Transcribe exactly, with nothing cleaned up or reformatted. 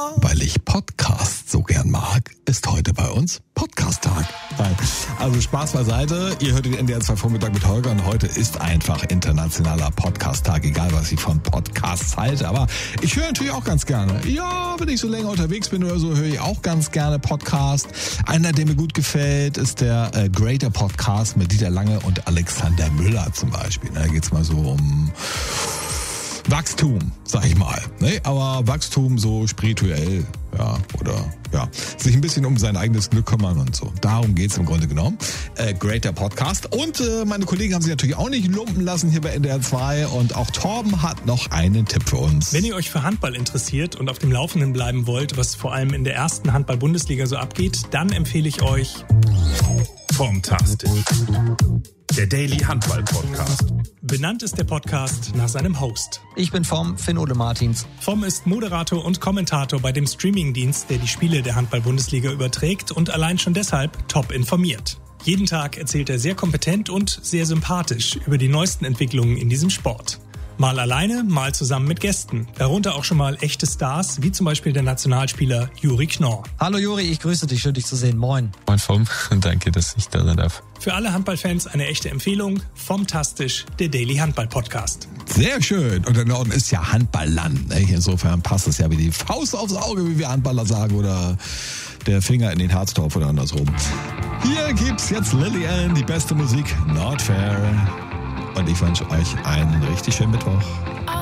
Weil ich Podcast so gern mag, ist heute bei uns Podcast-Tag. Also Spaß beiseite, ihr hört den N D R zwei Vormittag mit Holger und heute ist einfach internationaler Podcast-Tag, egal was ich von Podcasts halte, aber ich höre natürlich auch ganz gerne. Ja, wenn ich so länger unterwegs bin oder so, höre ich auch ganz gerne Podcast. Einer, der mir gut gefällt, ist der äh, Greater Podcast mit Dieter Lange und Alexander Müller zum Beispiel. Da geht's mal so um Wachstum, sag ich mal. Ne? Aber Wachstum so spirituell, ja, oder ja, sich ein bisschen um sein eigenes Glück kümmern und so. Darum geht's im Grunde genommen. Äh, Greater Podcast. Und äh, meine Kollegen haben sich natürlich auch nicht lumpen lassen hier bei N D R zwei. Und auch Torben hat noch einen Tipp für uns. Wenn ihr euch für Handball interessiert und auf dem Laufenden bleiben wollt, was vor allem in der ersten Handball-Bundesliga so abgeht, dann empfehle ich euch Formtastisch. Der Daily Handball Podcast. Benannt ist der Podcast nach seinem Host. Ich bin Vom, Finn-Ole Martins. Vom ist Moderator und Kommentator bei dem Streamingdienst, der die Spiele der Handball-Bundesliga überträgt und allein schon deshalb top informiert. Jeden Tag erzählt er sehr kompetent und sehr sympathisch über die neuesten Entwicklungen in diesem Sport. Mal alleine, mal zusammen mit Gästen. Darunter auch schon mal echte Stars, wie zum Beispiel der Nationalspieler Juri Knorr. Hallo Juri, ich grüße dich, schön dich zu sehen. Moin. Moin Vom, danke, dass ich da sein darf. Für alle Handballfans eine echte Empfehlung. Formtastisch, der Daily Handball Podcast. Sehr schön. Und der Norden ist ja Handballland. Ne? Insofern passt es ja wie die Faust aufs Auge, wie wir Handballer sagen, oder der Finger in den Harztopf oder andersrum. Hier gibt's jetzt Lillian, die beste Musik, Not Fair. Und ich wünsche euch einen richtig schönen Mittwoch.